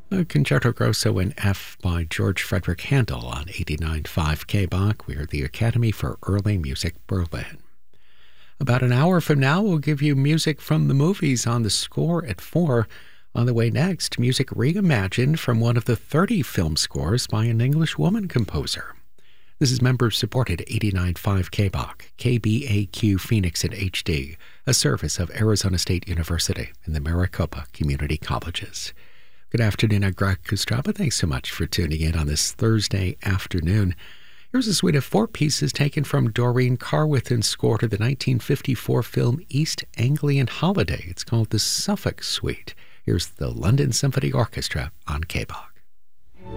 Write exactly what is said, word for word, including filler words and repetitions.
A Concerto Grosso in F by George Frederick Handel on eighty-nine point five K B A C. We are the Academy for Early Music Berlin. About an hour from now, we'll give you music from the movies on the score at four. On the way next, music reimagined from one of the thirty film scores by an English woman composer. This is member-supported eighty-nine point five K B A C, K B A Q Phoenix in H D, a service of Arizona State University and the Maricopa Community Colleges. Good afternoon, I'm Greg Kostraba. Thanks so much for tuning in on this Thursday afternoon. Here's a suite of four pieces taken from Doreen Carwithen's score to the nineteen fifty-four film East Anglian Holiday. It's called the Suffolk Suite. Here's the London Symphony Orchestra on K B A C.